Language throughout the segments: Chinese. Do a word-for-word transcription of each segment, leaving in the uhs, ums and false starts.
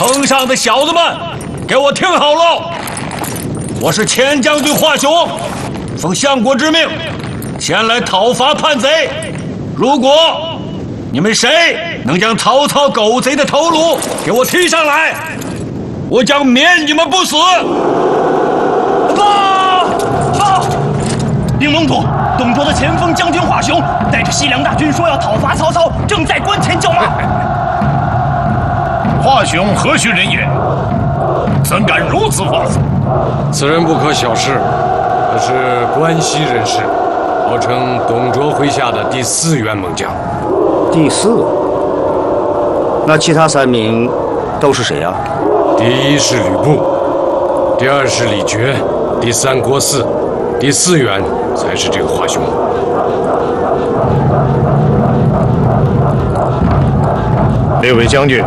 城上的小子们，给我听好了！我是前将军华雄，奉相国之命，前来讨伐叛贼。如果你们谁能将曹操狗贼的头颅给我提上来，我将免你们不死。 报！报！禀盟主，董卓的前锋将军华雄带着西凉大军说要讨伐曹操，正在关前叫骂。 华雄何许人也？怎敢如此放肆？ 此人不可小视，他是关西人士，号称董卓麾下的第四员猛将。 第四？那其他三名都是谁啊？ 第一是吕布，第二是李傕，第三郭汜，第四员才是这个华雄。 列位将军，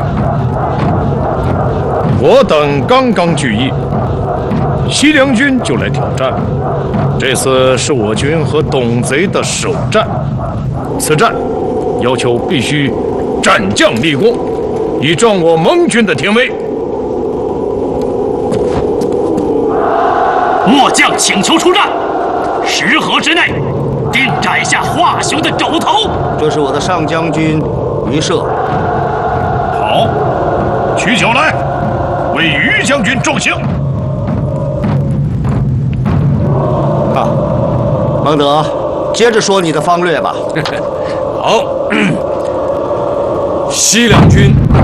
我等刚刚聚义，西凉军就来挑战。这次是我军和董贼的首战，此战要求必须战将立功，以壮我盟军的廷威。 末将请求出战，十合之内定斩下华雄的肘头。 这是我的上将军于涉。 好，取酒来，为于将军助兴。 啊，孟德，接着说你的方略吧。 好，西凉军